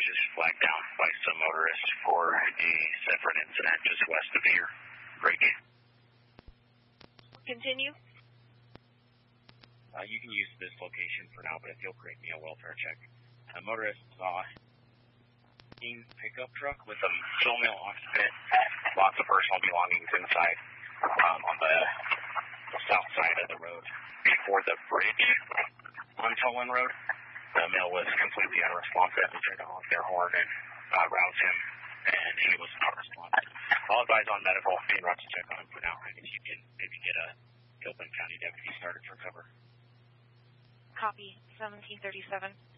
just flagged down by some motorists for a separate incident just west of here. Break. Continue. You can use this location for now, but if you'll create me a welfare check. A motorist saw a pickup truck with a fill mill occupant, lots of personal belongings inside on the south side of the road before the bridge on Tolan Road. The mill was completely unresponsive. They tried to honk their horn and rouse him, and he was not responsive. I'll advise on medical being brought to check on him for now, and if you can maybe get a Gilpin County deputy started for cover. Copy, 1737.